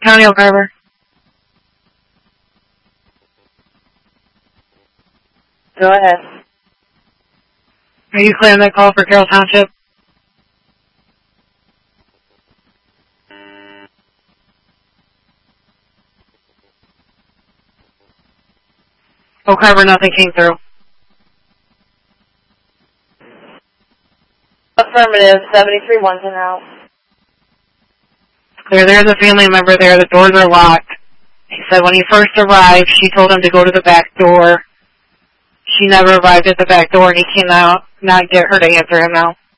County, Oak Harbor. Go ahead. Are you clearing that call for Carroll Township? Oak Harbor, nothing came through. Affirmative, 73 one's in out. Clear, there's a family member there. The doors are locked. He said when he first arrived, she told him to go to the back door. She never arrived at the back door, and he cannot not get her to answer him now.